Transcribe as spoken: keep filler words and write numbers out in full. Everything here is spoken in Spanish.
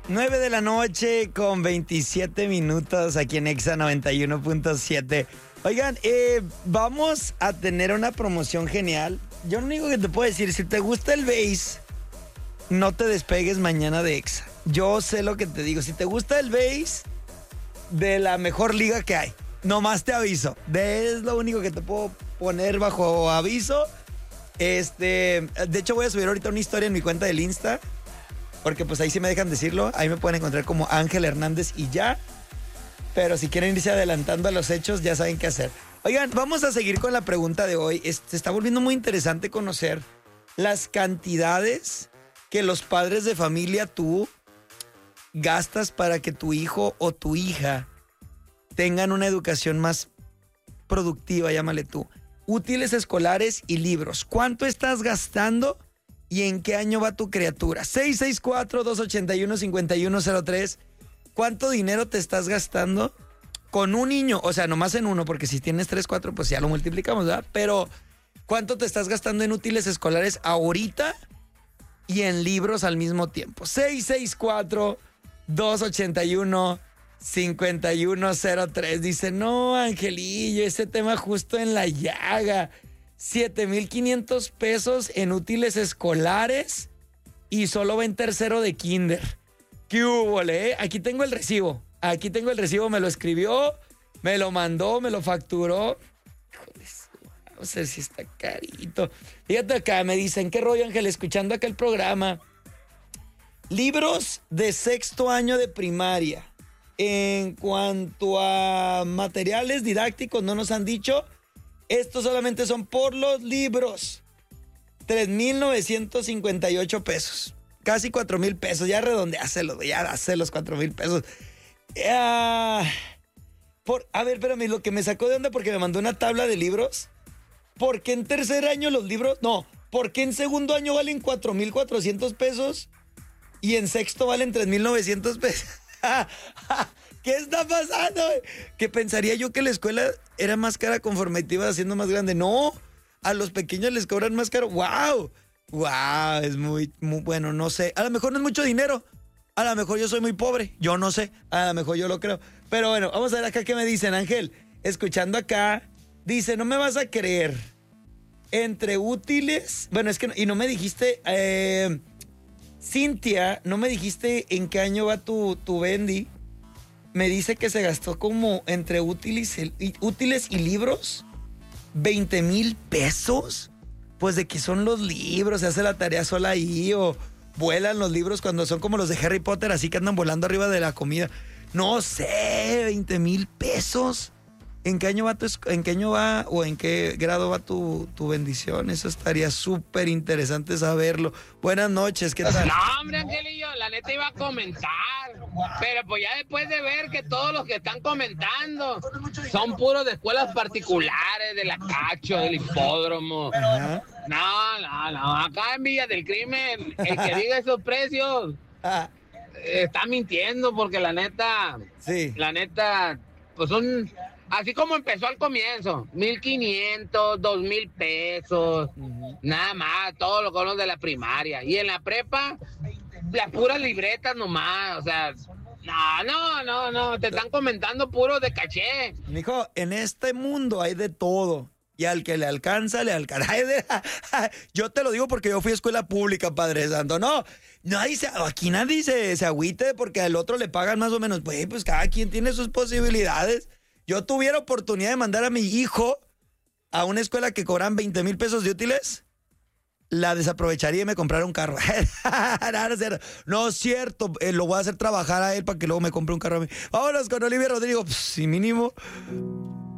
nueve de la noche con veintisiete minutos aquí en Exa noventa y uno punto siete. Oigan, eh, vamos a tener una promoción genial. Yo lo único que te puedo decir, si te gusta el bass, no te despegues mañana de Exa. Yo sé lo que te digo. Si te gusta el bass, de la mejor liga que hay, nomás te aviso. De, es lo único que te puedo poner bajo aviso. Este, de hecho voy a subir ahorita una historia en mi cuenta del Insta, porque pues ahí sí me dejan decirlo. Ahí me pueden encontrar como Ángel Hernández y ya. Pero si quieren irse adelantando a los hechos, ya saben qué hacer. Oigan, vamos a seguir con la pregunta de hoy. Se está volviendo muy interesante conocer las cantidades que los padres de familia tú gastas para que tu hijo o tu hija tengan una educación más productiva, llámale tú. Útiles escolares y libros. ¿Cuánto estás gastando y en qué año va tu criatura? seis seis cuatro, dos ocho uno, cinco uno cero tres. ¿Cuánto dinero te estás gastando con un niño? O sea, nomás en uno, porque si tienes tres, cuatro, pues ya lo multiplicamos, ¿verdad? Pero, ¿cuánto te estás gastando en útiles escolares ahorita y en libros al mismo tiempo? seis seis cuatro, dos ocho uno, cinco uno cero tres. Dice, no, Angelillo, ese tema justo en la llaga. siete mil quinientos pesos en útiles escolares y solo va en tercero de kinder. ¿Qué hubo, eh? Aquí tengo el recibo. Aquí tengo el recibo, me lo escribió, me lo mandó, me lo facturó. Híjole, vamos a ver si está carito. Fíjate acá, me dicen, ¿qué rollo, Ángel? Escuchando acá el programa. Libros de sexto año de primaria. En cuanto a materiales didácticos, no nos han dicho. Estos solamente son por los libros. tres mil novecientos cincuenta y ocho pesos. Casi cuatro mil pesos. Ya redondeáselo, ya dase los cuatro mil pesos. Uh, por, a ver, espérame, lo que me sacó de onda porque me mandó una tabla de libros. ¿Por qué en tercer año los libros? No, ¿por qué en segundo año valen cuatro mil cuatrocientos pesos y en sexto valen tres mil novecientos pesos? ¿Qué está pasando? Que pensaría yo que la escuela era más cara conforme te ibas haciendo más grande. No, a los pequeños les cobran más caro. ¡Wow! ¡Wow! Es muy, muy bueno, no sé. A lo mejor no es mucho dinero. A lo mejor yo soy muy pobre. Yo no sé. A lo mejor yo lo creo. Pero bueno, vamos a ver acá qué me dicen, Ángel. Escuchando acá, dice, no me vas a creer. Entre útiles... Bueno, es que... Y no me dijiste... Eh, Cintia, no me dijiste en qué año va tu, tu Bendy. Me dice que se gastó como entre útiles y, útiles y libros. ¿veinte mil pesos? Pues de que son los libros, se hace la tarea sola ahí o vuelan los libros cuando son como los de Harry Potter, así que andan volando arriba de la comida. No sé, veinte mil pesos. ¿En qué año va tu, en qué año va o en qué grado va tu, tu bendición? Eso estaría súper interesante saberlo. Buenas noches, ¿qué tal? No, hombre, Angelillo, la neta iba a comentar, pero pues ya después de ver que todos los que están comentando son puros de escuelas particulares, de la Cacho, del hipódromo. Ajá. No, no, no, acá en Villa del Crimen, el que diga esos precios ah. está mintiendo, porque la neta, sí. la neta, pues son... Así como empezó al comienzo, mil quinientos, dos mil pesos, uh-huh. nada más, todo lo con los de la primaria. Y en la prepa, las puras libretas nomás, o sea, no, no, no, no, te están comentando puros de caché. Mijo, en este mundo hay de todo. Y al que le alcanza, le alcanza. Yo te lo digo porque yo fui a escuela pública, Padre Santo. No, nadie se, aquí nadie se, se agüite porque al otro le pagan más o menos. Pues, pues cada quien tiene sus posibilidades. Yo tuviera oportunidad de mandar a mi hijo a una escuela que cobran veinte mil pesos de útiles, la desaprovecharía y me comprara un carro. No es cierto, eh, lo voy a hacer trabajar a él para que luego me compre un carro a mí. Vámonos con Olivia Rodrigo, pues, sí, mínimo.